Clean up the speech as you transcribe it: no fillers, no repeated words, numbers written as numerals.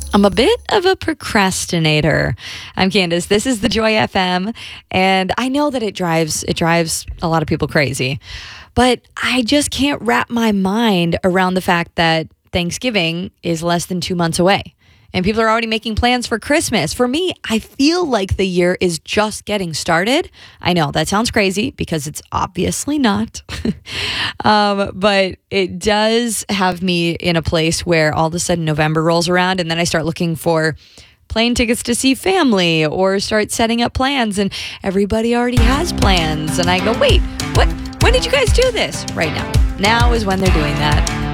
I'm a bit of a procrastinator. I'm Candace. This is the Joy FM, and I know that it drives a lot of people crazy. But I just can't wrap my mind around the fact that Thanksgiving is less than 2 months away. And people are already making plans for Christmas. For me, I feel like the year is just getting started. I know that sounds crazy because it's obviously not. But it does have me in a place where all of a sudden November rolls around and then I start looking for plane tickets to see family or start setting up plans, and everybody already has plans. And I go, wait, what? When did you guys do this? Right now. Now is when they're doing that.